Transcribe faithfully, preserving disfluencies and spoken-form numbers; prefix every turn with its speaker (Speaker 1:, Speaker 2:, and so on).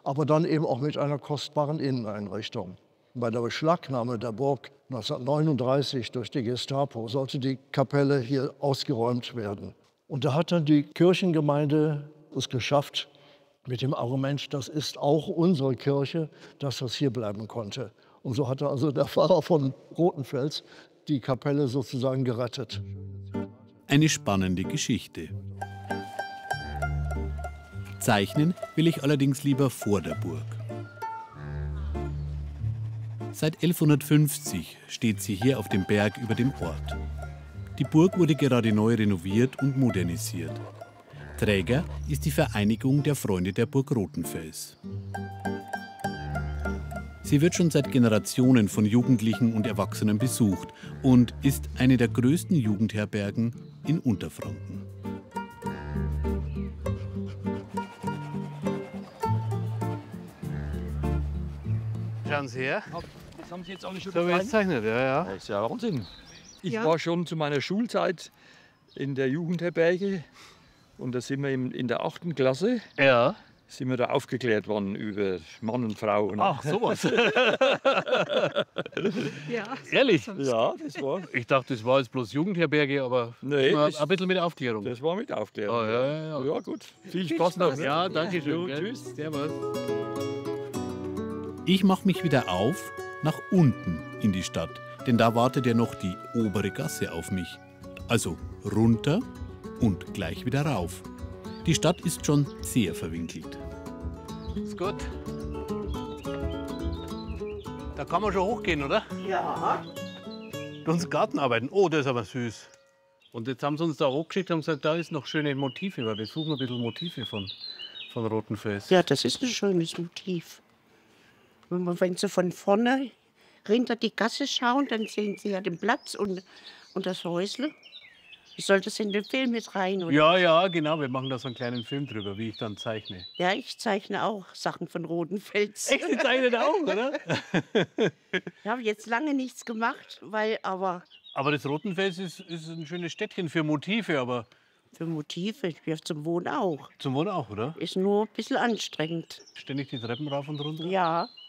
Speaker 1: aber dann eben auch mit einer kostbaren Inneneinrichtung. Bei der Beschlagnahme der Burg neunzehnhundertneununddreißig durch die Gestapo sollte die Kapelle hier ausgeräumt werden. Und da hat dann die Kirchengemeinde es geschafft, mit dem Argument, das ist auch unsere Kirche, dass das hier bleiben konnte. Und so hatte also der Pfarrer von Rothenfels die Kapelle sozusagen gerettet.
Speaker 2: Eine spannende Geschichte. Zeichnen will ich allerdings lieber vor der Burg. Seit elfhundertfünfzig steht sie hier auf dem Berg über dem Ort. Die Burg wurde gerade neu renoviert und modernisiert. Träger ist die Vereinigung der Freunde der Burg Rothenfels. Sie wird schon seit Generationen von Jugendlichen und Erwachsenen besucht und ist eine der größten Jugendherbergen in Unterfranken.
Speaker 3: Schauen Sie her.
Speaker 4: Das haben Sie jetzt alle schon
Speaker 3: So wie es zeichnet, ja, ja.
Speaker 4: Das ist ja Wahnsinn. Ich
Speaker 5: Ja.
Speaker 4: war schon zu meiner Schulzeit in der Jugendherberge und da sind wir in, in der achten Klasse
Speaker 3: Ja.
Speaker 4: sind wir da aufgeklärt worden über Mann und Frau. Ne?
Speaker 3: Ach, sowas.
Speaker 5: Ja.
Speaker 3: Ehrlich?
Speaker 4: Ja, das war.
Speaker 3: Ich dachte, das war jetzt bloß Jugendherberge, aber
Speaker 4: Nee,
Speaker 3: mal
Speaker 4: das-
Speaker 3: ein bisschen mit Aufklärung.
Speaker 4: Das war mit Aufklärung.
Speaker 3: Oh, ja, ja, ja.
Speaker 4: Ja, gut. Viel Spaß noch. Ne?
Speaker 3: Ja, danke schön.
Speaker 4: Jo,
Speaker 3: gell?
Speaker 4: tschüss.
Speaker 3: Servus.
Speaker 2: Ich mache mich wieder auf nach unten in die Stadt, denn da wartet ja noch die obere Gasse auf mich. Also runter und gleich wieder rauf. Die Stadt ist schon sehr verwinkelt.
Speaker 3: Ist gut. Da kann man schon hochgehen, oder?
Speaker 5: Ja.
Speaker 3: In unseren Garten arbeiten. Oh, das ist aber süß. Und jetzt haben sie uns da hochgeschickt und gesagt, da ist noch schöne Motive, weil wir suchen ein bisschen Motive von, von Rothenfels.
Speaker 5: Ja, das ist ein schönes Motiv. Wenn man- wenn Sie von vorne hinter die Gasse schauen, dann sehen Sie ja den Platz und, und das Häusle. Ich soll das in den Film mit rein, oder?
Speaker 3: Ja, ja, genau. Wir machen da so einen kleinen Film drüber, wie ich dann zeichne.
Speaker 5: Ja, ich zeichne auch Sachen von Rodenfels.
Speaker 3: Echt, Sie zeichnen auch, oder?
Speaker 5: Ich habe jetzt lange nichts gemacht, weil aber
Speaker 3: Aber das Rothenfels ist, ist ein schönes Städtchen für Motive, aber
Speaker 5: für Motive, ja, zum Wohnen auch.
Speaker 3: zum Wohnen auch, oder?
Speaker 5: Ist nur ein bisschen anstrengend.
Speaker 3: Ständig die Treppen rauf und runter.
Speaker 5: Ja,